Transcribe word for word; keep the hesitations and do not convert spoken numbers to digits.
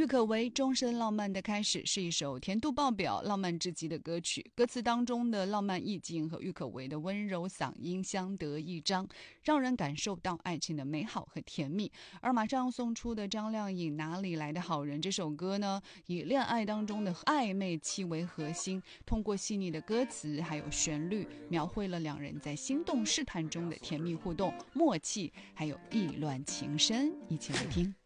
郁可唯《终身浪漫的开始》是一首甜度爆表、浪漫至极的歌曲，歌词当中的浪漫意境和郁可唯的温柔嗓音相得益彰，让人感受到爱情的美好和甜蜜。而马上送出的张靓颖《哪里来的好人》这首歌呢，以恋爱当中的暧昧期为核心，通过细腻的歌词还有旋律，描绘了两人在心动试探中的甜蜜互动、默契，还有意乱情深。一起来听。